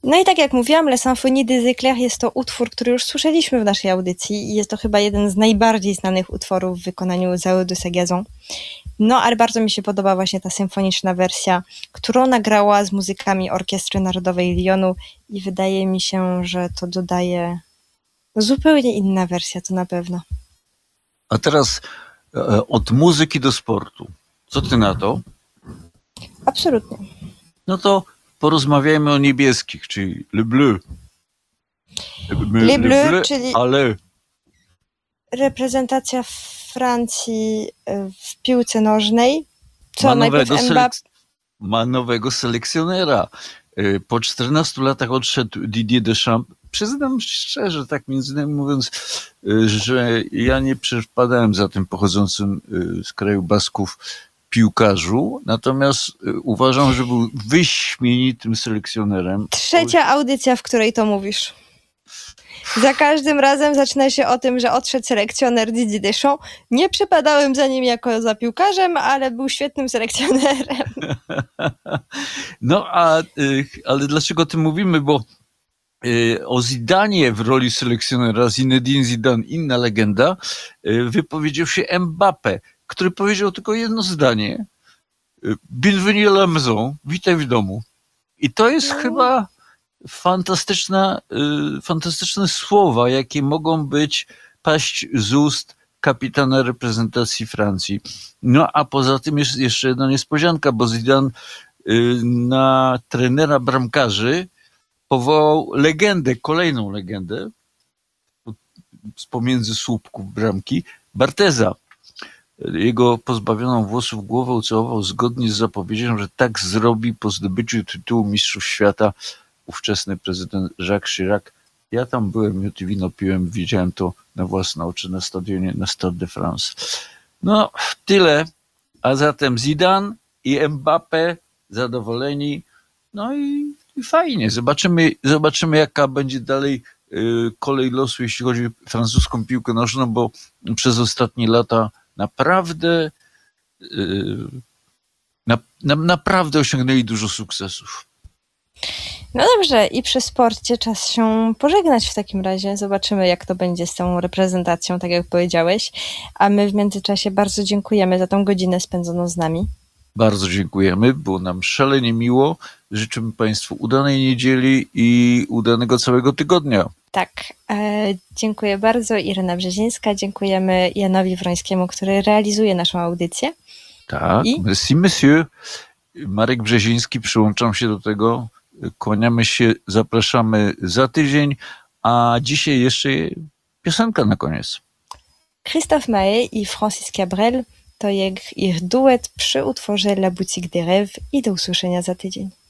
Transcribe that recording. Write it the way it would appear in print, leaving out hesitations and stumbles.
No i tak jak mówiłam, Les Symphonies des Éclairs jest to utwór, który już słyszeliśmy w naszej audycji i jest to chyba jeden z najbardziej znanych utworów w wykonaniu Zao de Sagazon. No, ale bardzo mi się podoba właśnie ta symfoniczna wersja, którą nagrała z muzykami Orkiestry Narodowej Lyonu i wydaje mi się, że to dodaje zupełnie inna wersja, to na pewno. A teraz od muzyki do sportu. Co ty na to? Absolutnie. No to porozmawiajmy o niebieskich, czyli Le Bleu. Le Bleu, czyli ale reprezentacja Francji w piłce nożnej. Co najpierw Mbappé ma nowego selekcjonera. Po 14 latach odszedł Didier Deschamps. Przyznam szczerze, tak między nami mówiąc, że ja nie przepadałem za tym pochodzącym z kraju Basków piłkarzu, natomiast uważam, że był wyśmienitym selekcjonerem. Trzecia audycja, w której to mówisz. Za każdym razem zaczyna się o tym, że odszedł selekcjoner Didier Deschamps. Nie przypadałem za nim jako za piłkarzem, ale był świetnym selekcjonerem. No, ale dlaczego o tym mówimy? Bo o Zidanie w roli selekcjonera, Zinedine Zidane, inna legenda, wypowiedział się Mbappé, który powiedział tylko jedno zdanie. Bienvenue à la maison, witaj w domu. I to jest chyba fantastyczne słowa, jakie mogą paść z ust kapitana reprezentacji Francji. No a poza tym jest jeszcze jedna niespodzianka, bo Zidane na trenera bramkarzy powołał kolejną legendę z pomiędzy słupków bramki, Barteza. Jego pozbawioną włosów głowę ucałował zgodnie z zapowiedzią, że tak zrobi po zdobyciu tytułu mistrzów świata ówczesny prezydent Jacques Chirac. Ja tam byłem, miód i wino piłem, widziałem to na własne oczy na stadionie, na Stade de France. No, tyle. A zatem Zidane i Mbappé zadowoleni. No i fajnie. Zobaczymy, jaka będzie dalej kolej losu, jeśli chodzi o francuską piłkę nożną, bo przez ostatnie lata naprawdę osiągnęli dużo sukcesów. No dobrze, i przy sporcie czas się pożegnać w takim razie. Zobaczymy, jak to będzie z tą reprezentacją, tak jak powiedziałeś. A my w międzyczasie bardzo dziękujemy za tą godzinę spędzoną z nami. Bardzo dziękujemy, było nam szalenie miło. Życzymy Państwu udanej niedzieli i udanego całego tygodnia. Tak, dziękuję bardzo. Irena Brzezińska, dziękujemy Janowi Wrońskiemu, który realizuje naszą audycję. Tak, merci monsieur. Marek Brzeziński, przyłączam się do tego. Kłaniamy się, zapraszamy za tydzień, a dzisiaj jeszcze piosenka na koniec. Christophe Maé i Francis Cabrel to ich duet przy utworze La Boutique des Rêves i do usłyszenia za tydzień.